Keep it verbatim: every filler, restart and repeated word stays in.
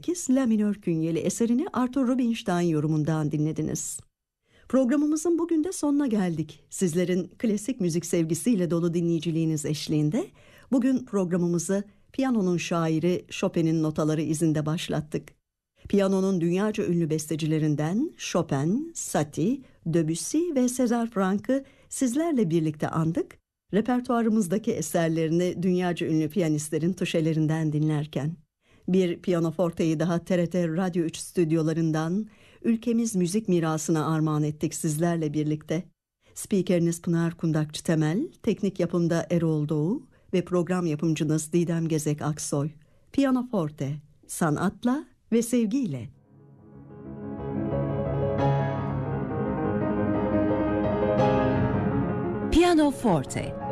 sekiz La minör künyeli eserini Arthur Rubinstein yorumundan dinlediniz. Programımızın bugün de sonuna geldik. Sizlerin klasik müzik sevgisiyle dolu dinleyiciliğiniz eşliğinde bugün programımızı piyanonun şairi Chopin'in notaları izinde başlattık. Piyanonun dünyaca ünlü bestecilerinden Chopin, Satie, Debussy ve César Frank'ı sizlerle birlikte andık. Repertuarımızdaki eserlerini dünyaca ünlü piyanistlerin tuşelerinden dinlerken bir piyanoforteyi daha T R T Radyo üç stüdyolarından ülkemiz müzik mirasına armağan ettik sizlerle birlikte. Spikeriniz Pınar Kundakçı Temel, teknik yapımda Erol Doğu ve program yapımcınız Didem Gezek Aksoy. Piyanoforte, sanatla ve sevgiyle. Pianoforte